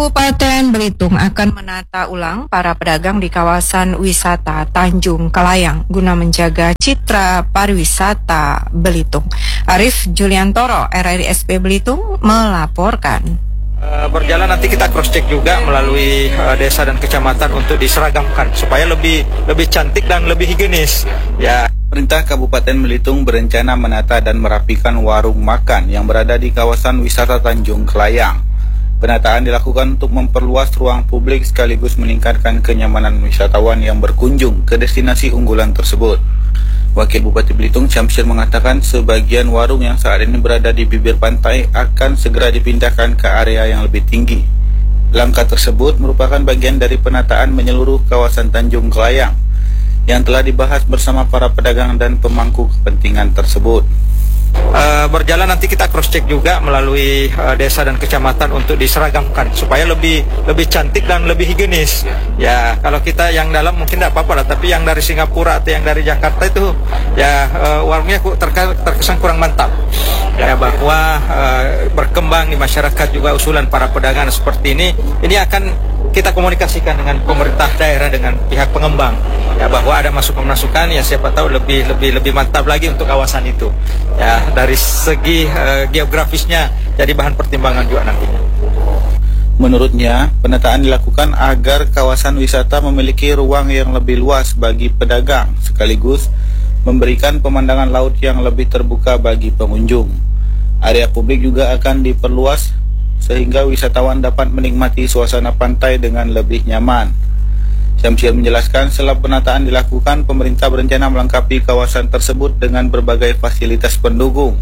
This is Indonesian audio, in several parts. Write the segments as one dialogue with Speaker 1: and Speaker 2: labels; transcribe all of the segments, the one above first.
Speaker 1: Kabupaten Belitung akan menata ulang para pedagang di kawasan wisata Tanjung Kelayang guna menjaga citra pariwisata Belitung. Arif Juliantoro, RRI Belitung melaporkan.
Speaker 2: Berjalan nanti kita cross check juga melalui desa dan kecamatan untuk diseragamkan supaya lebih cantik dan lebih higienis. Ya.
Speaker 3: Pemerintah Kabupaten Belitung berencana menata dan merapikan warung makan yang berada di kawasan wisata Tanjung Kelayang. Penataan dilakukan untuk memperluas ruang publik sekaligus meningkatkan kenyamanan wisatawan yang berkunjung ke destinasi unggulan tersebut. Wakil Bupati Belitung Syamsir mengatakan sebagian warung yang saat ini berada di bibir pantai akan segera dipindahkan ke area yang lebih tinggi. Langkah tersebut merupakan bagian dari penataan menyeluruh kawasan Tanjung Kelayang yang telah dibahas bersama para pedagang dan pemangku kepentingan tersebut.
Speaker 2: Berjalan nanti kita cross check juga melalui desa dan kecamatan untuk diseragamkan supaya lebih cantik dan lebih higienis. Ya, kalau kita yang dalam mungkin tidak apa-apa lah, tapi yang dari Singapura atau yang dari Jakarta itu ya warungnya terkesan kurang mantap. Ya, bahwa berkembang di masyarakat juga usulan para pedagang seperti ini akan kita komunikasikan dengan pemerintah daerah, dengan pihak pengembang, ya, bahwa ada masukan-masukan, ya siapa tahu lebih mantap lagi untuk kawasan itu. Ya, dari segi geografisnya jadi bahan pertimbangan juga nantinya.
Speaker 3: Menurutnya, penataan dilakukan agar kawasan wisata memiliki ruang yang lebih luas bagi pedagang, sekaligus memberikan pemandangan laut yang lebih terbuka bagi pengunjung. Area publik juga akan diperluas sehingga wisatawan dapat menikmati suasana pantai dengan lebih nyaman. Syamsir menjelaskan setelah penataan dilakukan, pemerintah berencana melengkapi kawasan tersebut dengan berbagai fasilitas pendukung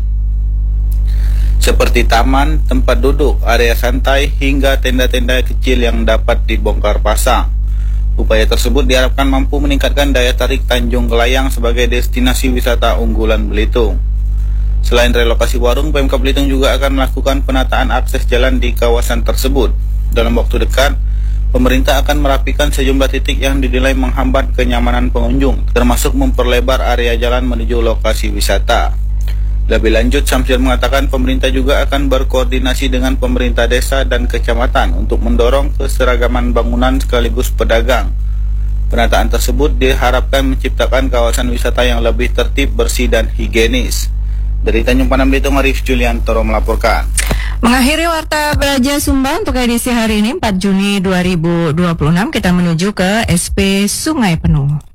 Speaker 3: seperti taman, tempat duduk, area santai, hingga tenda-tenda kecil yang dapat dibongkar pasang. Upaya tersebut diharapkan mampu meningkatkan daya tarik Tanjung Kelayang sebagai destinasi wisata unggulan Belitung. Selain relokasi warung, Pemkab Belitung juga akan melakukan penataan akses jalan di kawasan tersebut. Dalam waktu dekat, pemerintah akan merapikan sejumlah titik yang dinilai menghambat kenyamanan pengunjung, termasuk memperlebar area jalan menuju lokasi wisata. Lebih lanjut, Syamsir mengatakan pemerintah juga akan berkoordinasi dengan pemerintah desa dan kecamatan untuk mendorong keseragaman bangunan sekaligus pedagang. Penataan tersebut diharapkan menciptakan kawasan wisata yang lebih tertib, bersih, dan higienis. Dari Tanjung Pandan Belitung, Arif Juliantoro melaporkan.
Speaker 1: Mengakhiri Warta Braja Sumba untuk edisi hari ini 4 Juni 2026, kita menuju ke SP Sungai Penuh.